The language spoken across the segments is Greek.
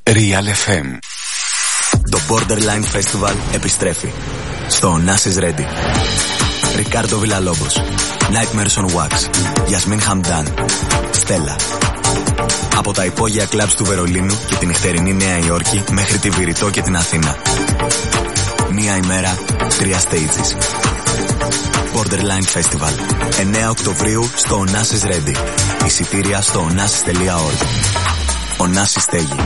Real FM. Το Borderline Festival επιστρέφει στο Onassis Ready. Ρικάρντο Βιλαλόμπος, Nightmares on Wax, Γιασμίν Χαμντάν, Στέλλα. Από τα υπόγεια κλαμπς του Βερολίνου και την νυχτερινή Νέα Υόρκη μέχρι τη Βηρητό και την Αθήνα. Μία ημέρα, 3 stages. Borderline Festival, 9 Οκτωβρίου στο Onassis Ready. Εισιτήρια στο onassis.org. Onassis στέγη.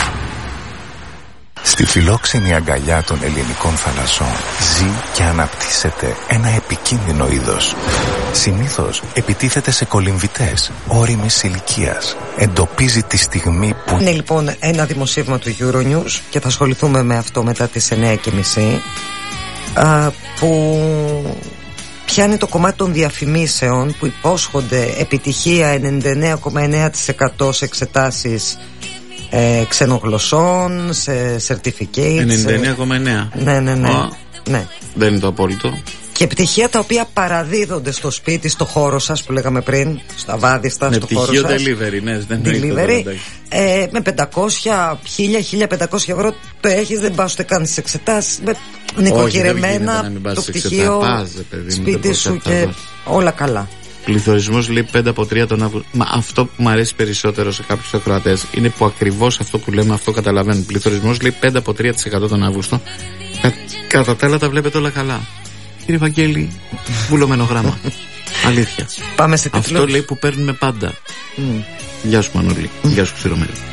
Στη φιλόξενη αγκαλιά των ελληνικών θαλασσών ζει και αναπτύσσεται ένα επικίνδυνο είδος. Συνήθως επιτίθεται σε κολυμβητές ώριμης ηλικίας. Εντοπίζει τη στιγμή που... Είναι λοιπόν ένα δημοσίευμα του Euronews και θα ασχοληθούμε με αυτό μετά τις 9:30, που πιάνει το κομμάτι των διαφημίσεων που υπόσχονται επιτυχία 99,9% σε εξετάσεις ξενογλωσσών, σε certificates. 99,9. Ναι. Δεν είναι το απόλυτο. Και επιτυχία τα οποία παραδίδονται στο σπίτι, στο χώρο σας που λέγαμε πριν, στα βάδιστα, στο χώρο σας. Delivery, ναι, δεν delivery, με 500, 1.000-1.500 ευρώ το έχεις, δεν πας ούτε καν στις εξετάσεις. Με νοικοκυρεμένα το πτυχίο, σπίτι σου και όλα καλά. Πληθωρισμός λέει 5 από 3 τον Αύγουστο. Μα αυτό που μου αρέσει περισσότερο σε κάποιους ακροατές είναι που ακριβώς αυτό που λέμε αυτό καταλαβαίνουν. Πληθωρισμός λέει 5 από 3% τον Αύγουστο. Κατά τα άλλα τα βλέπετε όλα καλά. Κύριε Βαγγέλη, βουλωμένο γράμμα. Αλήθεια. Πάμε σε τίτλους. Αυτό λέει που παίρνουμε πάντα. Γεια σου Μανώλη. Γεια σου Ξηρομέλη.